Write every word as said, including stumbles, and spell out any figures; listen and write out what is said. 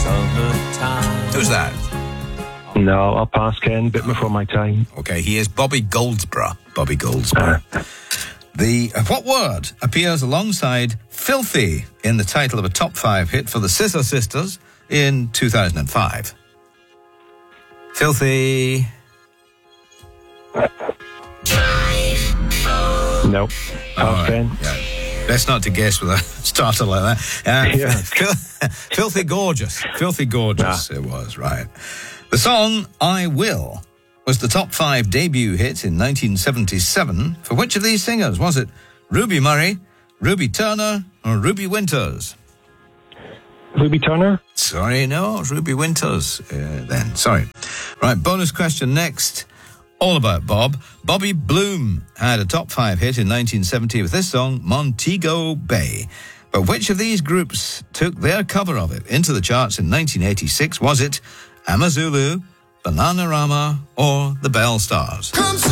Summertime. Who's that? No, I'll pass, Ken. Bit before my time. Okay, he is Bobby Goldsboro. Bobby Goldsboro. Uh. The uh, what word appears alongside "filthy" in the title of a top five hit for the Scissor Sisters in two thousand five? Filthy. No. Pass, Ken. Yeah. Best not to guess with a starter like that. Uh, yeah. Filthy Gorgeous. Filthy Gorgeous nah. It was, right. The song I Will was the top five debut hit in nineteen seventy-seven. For which of these singers? Was it Ruby Murray, Ruby Turner, or Ruby Winters? Ruby Turner? Sorry, no, it's Ruby Winters uh, then. Sorry. Right, bonus question next. All about Bob. Bobby Bloom had a top five hit in nineteen seventy with this song, Montego Bay. But which of these groups took their cover of it into the charts in nineteen eighty-six? Was it Amazulu, Bananarama, or the Bell Stars?